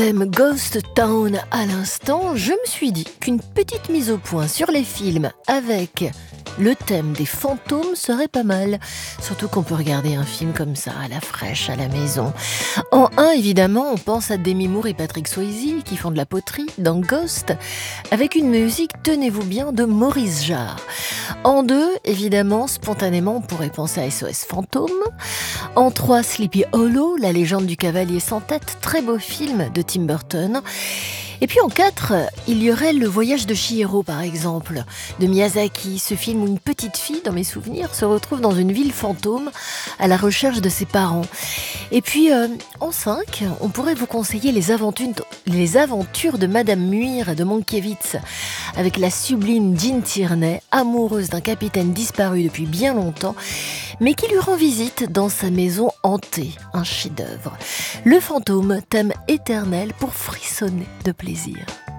Thème Ghost Town à l'instant, je me suis dit qu'une petite mise au point sur les films avec le thème des fantômes serait pas mal. Surtout qu'on peut regarder un film comme ça, à la fraîche, à la maison. En un, évidemment, on pense à Demi Moore et Patrick Swayze qui font de la poterie dans Ghost, avec une musique, tenez-vous bien, de Maurice Jarre. En deux, évidemment, spontanément, on pourrait penser à SOS Fantôme. En 3, Sleepy Hollow, la légende du cavalier sans tête, très beau film de Tim Burton. Et puis en 4, il y aurait Le voyage de Chihiro par exemple, de Miyazaki, ce film où une petite fille, dans mes souvenirs, se retrouve dans une ville fantôme à la recherche de ses parents. Et puis en 5, on pourrait vous conseiller les aventures de Madame Muir de Mankiewicz, avec la sublime Jean Tierney, amoureuse d'un capitaine disparu depuis bien longtemps, mais qui lui rend visite dans sa maison hantée, un chef-d'œuvre. Le fantôme, thème éternel pour frissonner de plaisir.